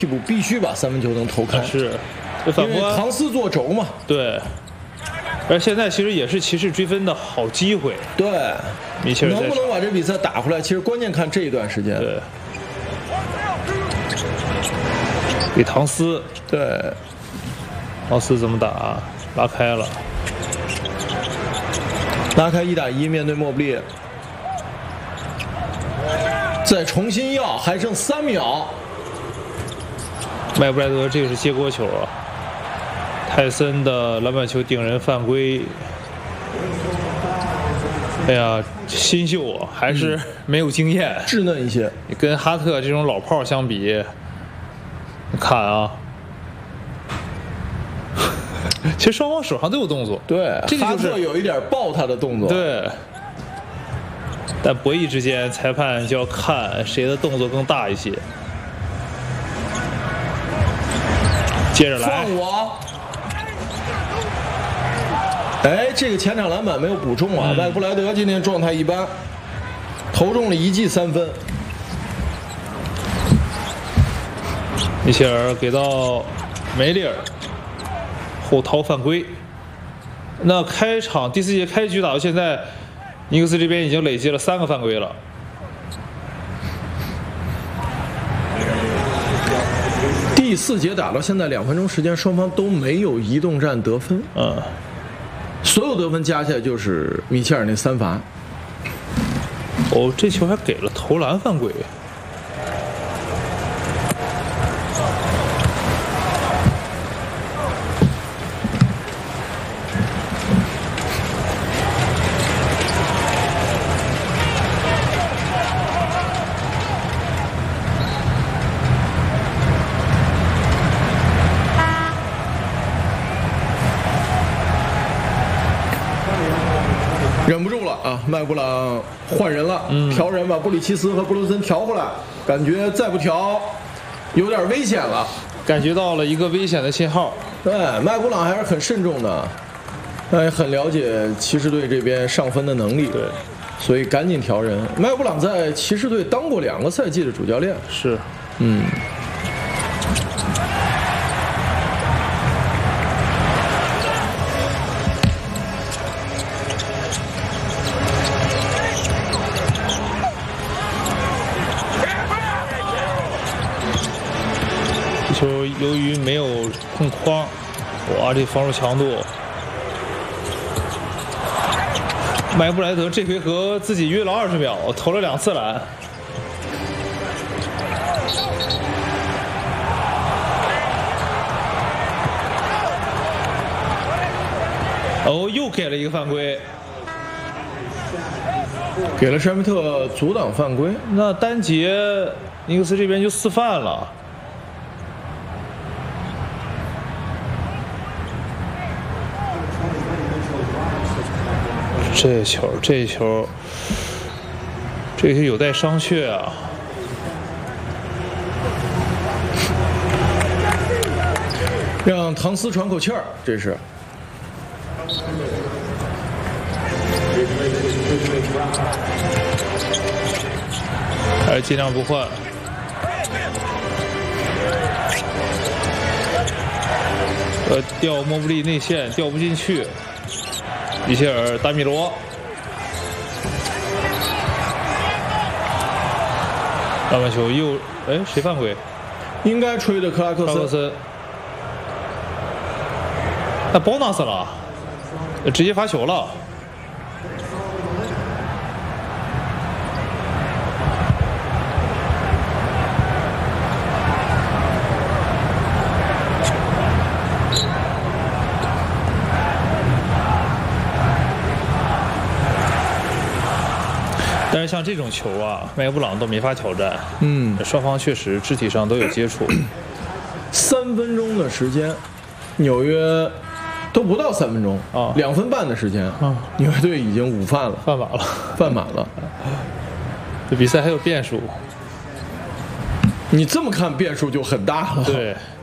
替补必须把三分球能投开， 是，反因为观唐斯做轴嘛。 对，而现在其实也是骑士追分的好机会。 对， 米切尔能不能把这比赛打回来？其实关键看这一段时间。 对，给唐斯， 对， 唐斯怎么打？拉开了， 拉开1打1，面对莫布利，再重新要，还剩3秒。 麦布莱德这个是接锅球啊，泰森的篮板球顶人犯规。哎呀，新秀啊，还是没有经验， 稚嫩一些。 你跟哈特这种老炮相比，你看啊，其实双方手上都有动作。 对， 这个哈特有一点抱他的动作。 对，但博弈之间，裁判就要看谁的动作更大一些。接着来， 放我！哎，这个前场篮板没有补中啊！麦布莱德今天状态一般，投中了1记3分。 米切尔给到梅利尔，后逃犯规。那开场第4节开局打到现在，尼克斯这边已经累积了3个犯规了。 第4节打到现在2分钟时间，双方都没有移动战得分。所有得分加起来就是米切尔那3罚。 哦，这球还给了投篮犯规。 忍不住了啊！麦布朗换人了，调人把布里奇斯和布鲁森调回来，感觉再不调有点危险了， 感觉到了一个危险的信号。 对，麦布朗还是很慎重的，很了解骑士队这边上分的能力， 对， 所以赶紧调人。麦布朗在骑士队当过2个赛季的主教练， 是，球由于没有碰框，哇，这防守强度！麦布莱德这回合自己约了20秒，投了2次篮。哦，又给了一个犯规， 给了山菲特阻挡犯规。 那单节尼克斯这边就4犯了。这球有待商榷啊！ 让唐斯喘口气儿，这是。 还是尽量不换。调莫布利内线调不进去。米切尔、达米罗，篮板球又谁犯规？ 应该吹的克拉克森。 那包纳斯了，直接罚球了。但是像这种球啊，麦布朗都没法挑战。双方确实肢体上都有接触。 3分钟的时间，纽约都不到3分钟啊，2分半的时间啊，纽约队已经5犯了，犯满了。 这比赛还有变数。 你这么看，变数就很大了。 对。